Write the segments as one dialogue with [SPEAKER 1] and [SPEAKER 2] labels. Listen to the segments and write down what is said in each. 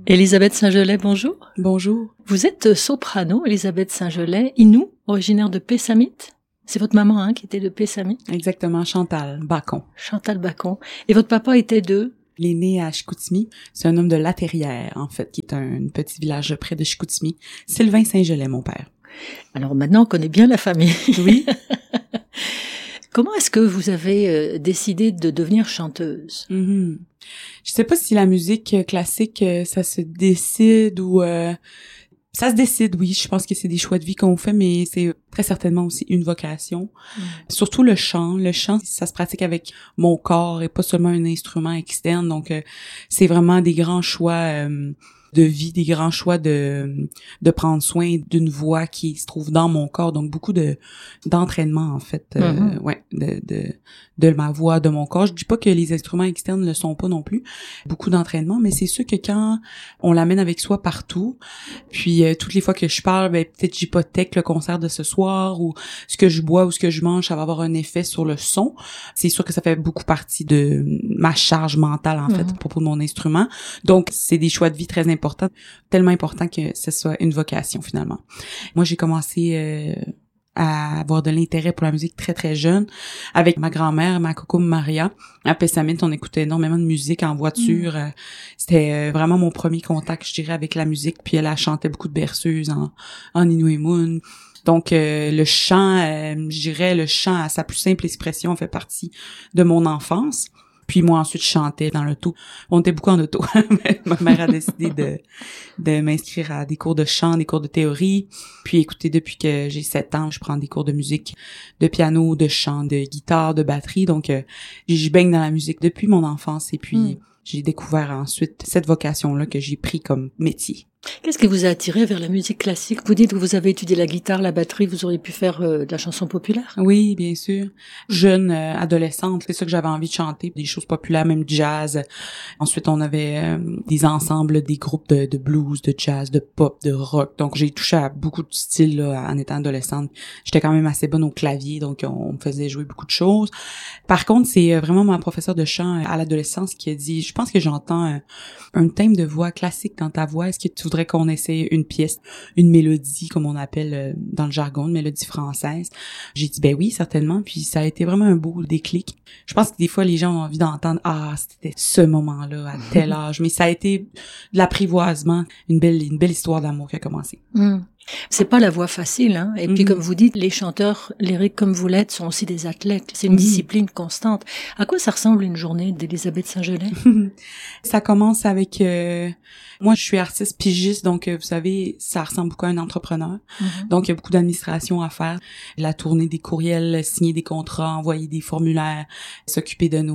[SPEAKER 1] Élisabeth Saint-Gelais, bonjour.
[SPEAKER 2] Bonjour.
[SPEAKER 1] Vous êtes soprano, Élisabeth Saint-Gelais, Innu, originaire de Pessamit. C'est votre maman qui était de Pessamit.
[SPEAKER 2] Exactement, Chantal Bacon.
[SPEAKER 1] Chantal Bacon. Et votre papa était de?
[SPEAKER 2] Il est né à Chicoutimi. C'est un homme de La Terrière, en fait, qui est un petit village près de Chicoutimi. Sylvain Saint-Gelais, mon père.
[SPEAKER 1] Alors maintenant, on connaît bien la famille.
[SPEAKER 2] Oui.
[SPEAKER 1] Comment est-ce que vous avez décidé de devenir chanteuse?
[SPEAKER 2] Je sais pas si la musique classique, ça se décide ou... Ça se décide, oui. Je pense que c'est des choix de vie qu'on fait, mais c'est très certainement aussi une vocation. Surtout le chant. Le chant, ça se pratique avec mon corps et pas seulement un instrument externe. Donc, c'est vraiment des grands choix de vie, des grands choix de prendre soin d'une voix qui se trouve dans mon corps. Donc, beaucoup d'entraînement, en fait, de ma voix, de mon corps. Je dis pas que les instruments externes ne le sont pas non plus. Beaucoup d'entraînement, mais c'est sûr que quand on l'amène avec soi partout, puis toutes les fois que je parle, peut-être j'hypothèque le concert de ce soir ou ce que je bois ou ce que je mange, ça va avoir un effet sur le son. C'est sûr que ça fait beaucoup partie de ma charge mentale, en fait, à propos de mon instrument. Donc, c'est des choix de vie très importants, tellement importants que ce soit une vocation, finalement. Moi, j'ai commencé à avoir de l'intérêt pour la musique très très jeune avec ma grand-mère, ma coco Maria. À Pessamit, on écoutait énormément de musique en voiture. C'était vraiment mon premier contact, je dirais, avec la musique. Puis elle chantait beaucoup de berceuses en Innu et Moon. Donc le chant, je dirais, le chant à sa plus simple expression fait partie de mon enfance. Puis moi, ensuite, je chantais dans l'auto. On était beaucoup en auto. Ma mère a décidé de m'inscrire à des cours de chant, des cours de théorie. Puis écoutez, depuis que j'ai 7 ans, je prends des cours de musique, de piano, de chant, de guitare, de batterie. Donc, je baigne dans la musique depuis mon enfance. Et puis, j'ai découvert ensuite cette vocation-là que j'ai pris comme métier.
[SPEAKER 1] Qu'est-ce qui vous a attiré vers la musique classique? Vous dites que vous avez étudié la guitare, la batterie, vous auriez pu faire de la chanson populaire?
[SPEAKER 2] Oui, bien sûr. Jeune adolescente, c'est ça que j'avais envie de chanter, des choses populaires, même jazz. Ensuite, on avait des ensembles, des groupes de blues, de jazz, de pop, de rock. Donc, j'ai touché à beaucoup de styles là, en étant adolescente. J'étais quand même assez bonne au clavier, donc on me faisait jouer beaucoup de choses. Par contre, c'est vraiment ma professeure de chant à l'adolescence qui a dit, je pense que j'entends un thème de voix classique dans ta voix. Est-ce que tu voudrais qu'on essaie une pièce, une mélodie, comme on appelle dans le jargon, une mélodie française? J'ai dit, ben oui, certainement. Puis ça a été vraiment un beau déclic. Je pense que des fois, les gens ont envie d'entendre, c'était ce moment-là, à tel âge. Mais ça a été de l'apprivoisement, une belle histoire d'amour qui a commencé.
[SPEAKER 1] C'est pas la voie facile, hein. Et puis, comme vous dites, les chanteurs lyriques comme vous l'êtes sont aussi des athlètes. C'est une discipline constante. À quoi ça ressemble une journée d'Élisabeth Saint-Gelais?
[SPEAKER 2] Ça commence avec... moi, je suis artiste pigiste, donc vous savez, ça ressemble beaucoup à un entrepreneur. Donc, il y a beaucoup d'administration à faire. La tournée des courriels, signer des contrats, envoyer des formulaires, s'occuper de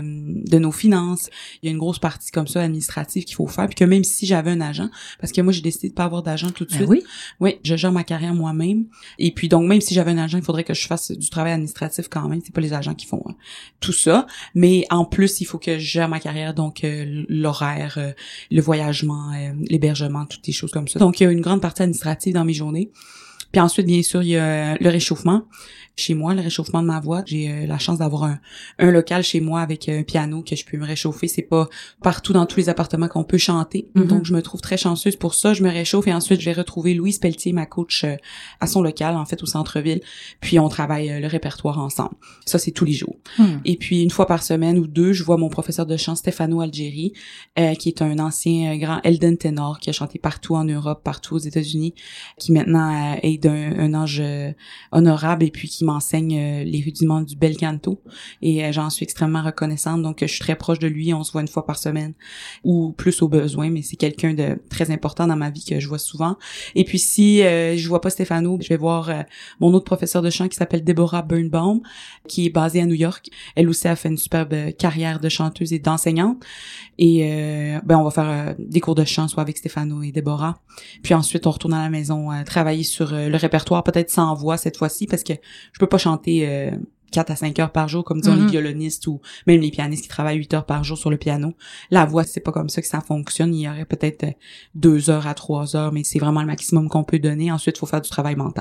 [SPEAKER 2] nos finances. Il y a une grosse partie comme ça administrative qu'il faut faire. Puis que même si j'avais un agent, parce que moi, j'ai décidé de pas avoir d'agent tout de suite. Oui, je gère ma carrière moi-même. Et puis donc, même si j'avais un agent, il faudrait que je fasse du travail administratif quand même. C'est pas les agents qui font tout ça. Mais en plus, il faut que je gère ma carrière, donc l'horaire, le voyagement, l'hébergement, toutes les choses comme ça. Donc, il y a une grande partie administrative dans mes journées. Puis ensuite, bien sûr, il y a le réchauffement. Chez moi, le réchauffement de ma voix, j'ai la chance d'avoir un local chez moi avec un piano que je peux me réchauffer. C'est pas partout dans tous les appartements qu'on peut chanter. Donc, je me trouve très chanceuse pour ça. Je me réchauffe et ensuite, je vais retrouver Louise Pelletier, ma coach, à son local, en fait, au centre-ville. Puis, on travaille le répertoire ensemble. Ça, c'est tous les jours. Et puis, une fois par semaine ou deux, je vois mon professeur de chant, Stefano Algeri, qui est un ancien grand Elden ténor qui a chanté partout en Europe, partout aux États-Unis, qui maintenant est d'un âge honorable et puis qui m'enseigne les rudiments du bel canto et j'en suis extrêmement reconnaissante. Donc je suis très proche de lui, on se voit une fois par semaine ou plus au besoin, mais c'est quelqu'un de très important dans ma vie que je vois souvent. Et puis si je vois pas Stefano, je vais voir mon autre professeur de chant qui s'appelle Deborah Birnbaum, qui est basée à New York. Elle aussi a fait une superbe carrière de chanteuse et d'enseignante et on va faire des cours de chant soit avec Stefano et Deborah. Puis ensuite on retourne à la maison travailler sur le répertoire, peut-être sans voix cette fois-ci parce que je peux pas chanter 4 à 5 heures par jour comme disons les violonistes ou même les pianistes qui travaillent 8 heures par jour sur le piano. La voix, c'est pas comme ça que ça fonctionne. Il y aurait peut-être 2 heures à 3 heures, mais c'est vraiment le maximum qu'on peut donner. Ensuite, il faut faire du travail mental.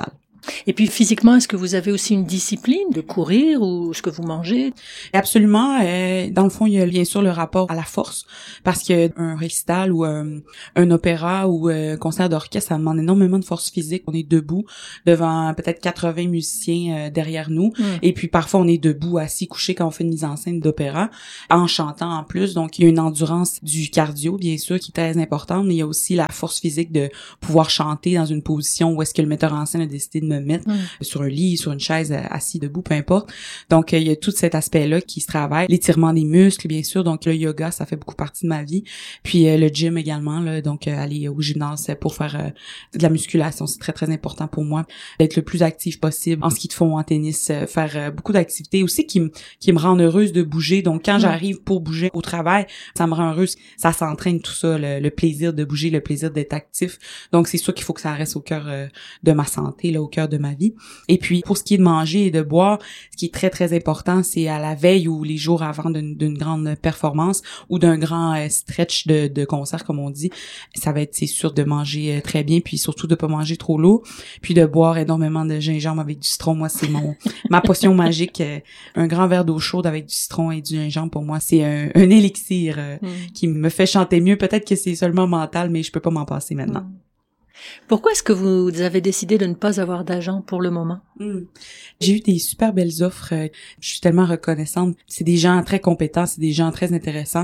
[SPEAKER 1] Et puis physiquement, est-ce que vous avez aussi une discipline de courir ou ce que vous mangez?
[SPEAKER 2] Absolument. Dans le fond, il y a bien sûr le rapport à la force, parce qu'un récital ou un opéra ou un concert d'orchestre, ça demande énormément de force physique. On est debout devant peut-être 80 musiciens derrière nous, et puis parfois on est debout, assis, couché quand on fait une mise en scène d'opéra, en chantant en plus. Donc il y a une endurance du cardio, bien sûr, qui est très importante, mais il y a aussi la force physique de pouvoir chanter dans une position où est-ce que le metteur en scène a décidé de me mettre, sur un lit, sur une chaise, assis, debout, peu importe. Donc il y a tout cet aspect-là qui se travaille, l'étirement des muscles, bien sûr. Donc le yoga, ça fait beaucoup partie de ma vie. Puis le gym également, là, donc aller au gymnase pour faire de la musculation, c'est très très important pour moi, d'être le plus actif possible en ski de fond, en tennis, faire beaucoup d'activités aussi qui me rendent heureuse de bouger. Donc quand j'arrive pour bouger au travail, ça me rend heureuse, ça s'entraîne tout ça, le plaisir de bouger, le plaisir d'être actif. Donc c'est sûr qu'il faut que ça reste au cœur de ma santé, là, au cœur de ma vie. Et puis pour ce qui est de manger et de boire, ce qui est très très important, c'est à la veille ou les jours avant d'une grande performance ou d'un grand stretch de concert, comme on dit, ça va être, c'est sûr, de manger très bien, puis surtout de pas manger trop lourd, puis de boire énormément de gingembre avec du citron. Moi, c'est ma potion magique. Un grand verre d'eau chaude avec du citron et du gingembre, pour moi, c'est un élixir qui me fait chanter mieux. Peut-être que c'est seulement mental, mais je peux pas m'en passer maintenant.
[SPEAKER 1] Pourquoi est-ce que vous avez décidé de ne pas avoir d'agent pour le moment?
[SPEAKER 2] J'ai eu des super belles offres. Je suis tellement reconnaissante. C'est des gens très compétents, c'est des gens très intéressants.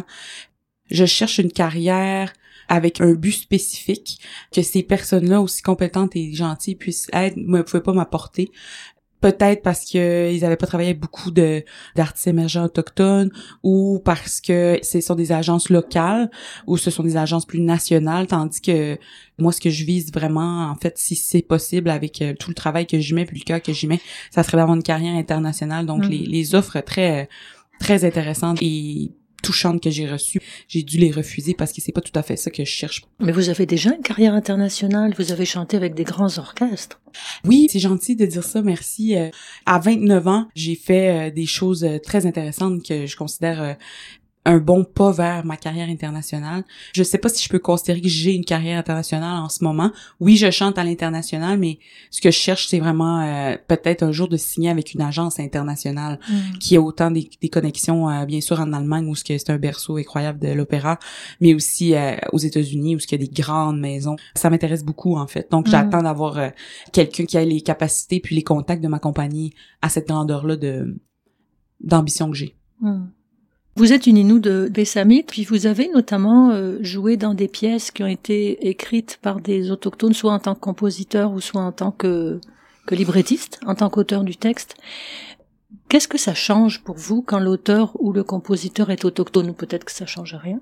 [SPEAKER 2] Je cherche une carrière avec un but spécifique, que ces personnes-là, aussi compétentes et gentilles, puissent être, ne pouvaient pas m'apporter. Peut-être parce que ils avaient pas travaillé avec beaucoup d'artistes émergents autochtones, ou parce que ce sont des agences locales, ou ce sont des agences plus nationales, tandis que moi, ce que je vise vraiment, en fait, si c'est possible, avec tout le travail que j'y mets, puis le cœur que j'y mets, ça serait d'avoir une carrière internationale. Donc les offres très très intéressantes et touchantes que j'ai reçues, j'ai dû les refuser parce que c'est pas tout à fait ça que je cherche.
[SPEAKER 1] Mais vous avez déjà une carrière internationale, vous avez chanté avec des grands orchestres.
[SPEAKER 2] Oui, c'est gentil de dire ça, merci. À 29 ans, j'ai fait des choses très intéressantes que je considère un bon pas vers ma carrière internationale. Je sais pas si je peux considérer que j'ai une carrière internationale en ce moment. Oui, je chante à l'international, mais ce que je cherche, c'est vraiment peut-être un jour de signer avec une agence internationale qui a autant des connexions, bien sûr en Allemagne, où c'est un berceau incroyable de l'opéra, mais aussi aux États-Unis, où il y a des grandes maisons. Ça m'intéresse beaucoup, en fait. Donc, j'attends d'avoir quelqu'un qui a les capacités puis les contacts de m'accompagner à cette grandeur-là d'ambition que j'ai.
[SPEAKER 1] Vous êtes une Innu de Pessamit, puis vous avez notamment joué dans des pièces qui ont été écrites par des autochtones, soit en tant que compositeur ou soit en tant que librettiste, en tant qu'auteur du texte. Qu'est-ce que ça change pour vous quand l'auteur ou le compositeur est autochtone, ou peut-être que ça change rien?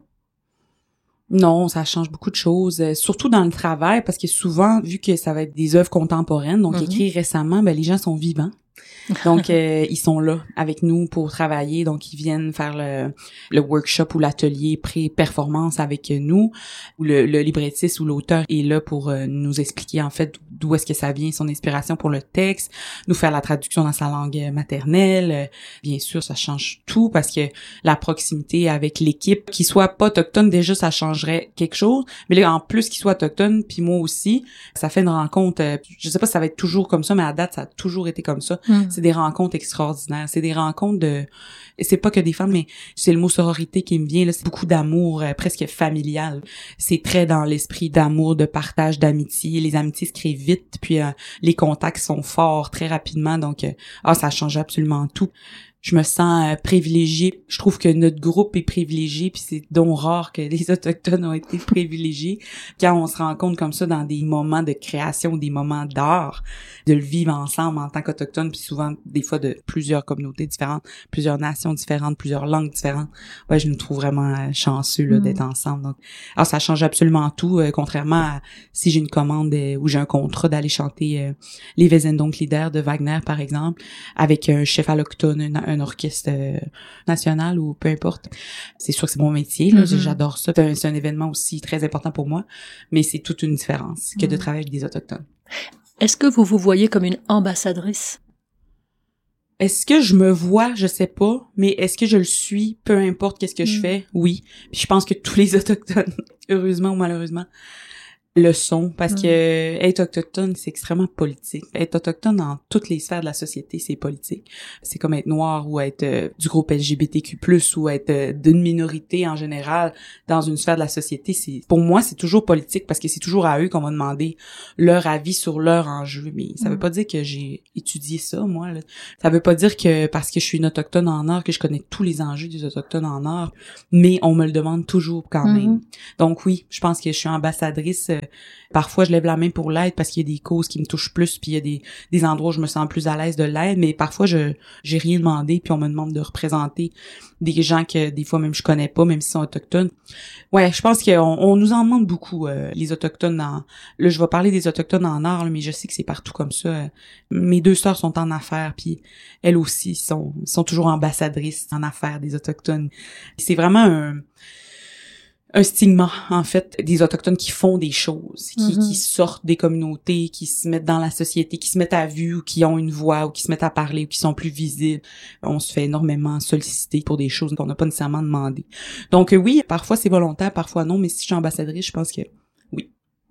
[SPEAKER 2] Non, ça change beaucoup de choses, surtout dans le travail, parce que souvent, vu que ça va être des œuvres contemporaines, donc écrites récemment, ben les gens sont vivants. Donc ils sont là avec nous pour travailler, donc ils viennent faire le workshop ou l'atelier pré-performance avec nous, ou le librettiste ou l'auteur est là pour nous expliquer en fait d'où est-ce que ça vient, son inspiration pour le texte, nous faire la traduction dans sa langue maternelle. Bien sûr, ça change tout parce que la proximité avec l'équipe, qui soit pas autochtone, déjà ça changerait quelque chose, mais là en plus qu'il soit autochtone, puis moi aussi, ça fait une rencontre, je sais pas si ça va être toujours comme ça, mais à date ça a toujours été comme ça. C'est des rencontres extraordinaires, c'est des rencontres c'est pas que des femmes, mais c'est le mot sororité qui me vient là, c'est beaucoup d'amour presque familial. C'est très dans l'esprit d'amour, de partage, d'amitié. Les amitiés se créent vite, puis les contacts sont forts très rapidement, donc ça change absolument tout. Je me sens privilégiée. Je trouve que notre groupe est privilégié, puis c'est donc rare que les Autochtones ont été privilégiés. Quand on se rencontre comme ça dans des moments de création, des moments d'art, de le vivre ensemble en tant qu'Autochtones, puis souvent des fois de plusieurs communautés différentes, plusieurs nations différentes, plusieurs langues différentes. Ouais, je nous trouve vraiment chanceux là, d'être ensemble. Donc, alors ça change absolument tout, contrairement à si j'ai une commande ou j'ai un contrat d'aller chanter les Wesendonck-Lieder de Wagner, par exemple, avec un chef allochtone, un orchestre national ou peu importe. C'est sûr que c'est mon métier, là, j'adore ça. C'est un événement aussi très important pour moi, mais c'est toute une différence que de travailler avec des Autochtones.
[SPEAKER 1] Est-ce que vous vous voyez comme une ambassadrice?
[SPEAKER 2] Est-ce que je me vois? Je sais pas, mais est-ce que je le suis? Peu importe qu'est-ce que je fais, oui. Puis je pense que tous les Autochtones, heureusement ou malheureusement, leçon parce que être autochtone, c'est extrêmement politique. Être autochtone dans toutes les sphères de la société, c'est politique. C'est comme être noir ou être du groupe LGBTQ+, ou être d'une minorité en général dans une sphère de la société. Pour moi, c'est toujours politique parce que c'est toujours à eux qu'on va demander leur avis sur leur enjeu. Mais ça veut pas dire que j'ai étudié ça, moi, là. Ça veut pas dire que parce que je suis une autochtone en art que je connais tous les enjeux des autochtones en art, mais on me le demande toujours quand même. Donc oui, je pense que je suis ambassadrice. Parfois, je lève la main pour l'aide parce qu'il y a des causes qui me touchent plus, puis il y a des endroits où je me sens plus à l'aise de l'aide, mais parfois, j'ai rien demandé, puis on me demande de représenter des gens que des fois même je connais pas, même s'ils sont autochtones. Ouais, je pense qu'on nous en demande beaucoup, les autochtones. Là, je vais parler des autochtones en art, là, mais je sais que c'est partout comme ça. Mes deux sœurs sont en affaires, puis elles aussi sont toujours ambassadrices en affaires des autochtones. C'est vraiment un stigma, en fait, des autochtones qui font des choses, qui sortent des communautés, qui se mettent dans la société, qui se mettent à vue, ou qui ont une voix, ou qui se mettent à parler, ou qui sont plus visibles. On se fait énormément solliciter pour des choses qu'on n'a pas nécessairement demandé. Donc oui, parfois c'est volontaire, parfois non, mais si je suis ambassadrice, je pense que oui.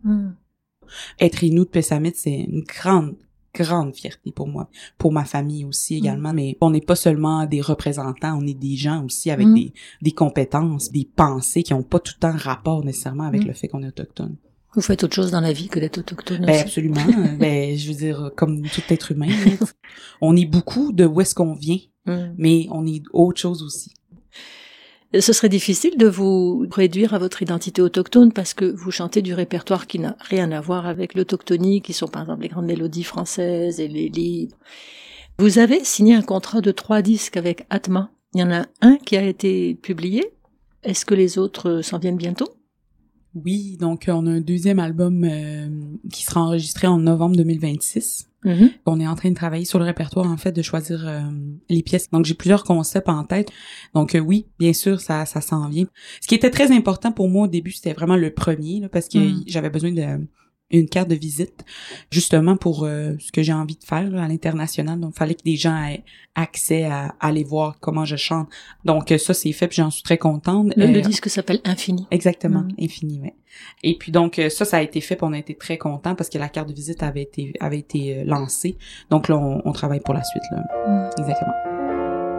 [SPEAKER 2] Être Innu de Pessamit, c'est une grande fierté pour moi, pour ma famille aussi également, mais on n'est pas seulement des représentants, on est des gens aussi avec des compétences, des pensées qui ont pas tout le temps rapport nécessairement avec le fait qu'on est autochtone.
[SPEAKER 1] Vous faites autre chose dans la vie que d'être autochtone
[SPEAKER 2] Ben
[SPEAKER 1] aussi.
[SPEAKER 2] absolument, je veux dire, comme tout être humain, on est beaucoup de où est-ce qu'on vient, mais on est autre chose aussi.
[SPEAKER 1] Ce serait difficile de vous réduire à votre identité autochtone parce que vous chantez du répertoire qui n'a rien à voir avec l'autochtonie, qui sont par exemple les grandes mélodies françaises et les livres. Vous avez signé un contrat de 3 disques avec Atma. Il y en a un qui a été publié. Est-ce que les autres s'en viennent bientôt?
[SPEAKER 2] Oui, donc on a un deuxième album qui sera enregistré en novembre 2026. On est en train de travailler sur le répertoire, en fait, de choisir les pièces. Donc, j'ai plusieurs concepts en tête. Donc, oui, bien sûr, ça s'en vient. Ce qui était très important pour moi au début, c'était vraiment le premier, là, parce que j'avais besoin une carte de visite, justement pour ce que j'ai envie de faire là, à l'international. Donc, il fallait que des gens aient accès à aller voir comment je chante. Donc, ça, c'est fait, puis j'en suis très contente.
[SPEAKER 1] Le disque s'appelle Infini.
[SPEAKER 2] Exactement, Infini, ouais. Et puis donc, ça a été fait, puis on a été très contents parce que la carte de visite avait été lancée. Donc là, on travaille pour la suite, là. Exactement.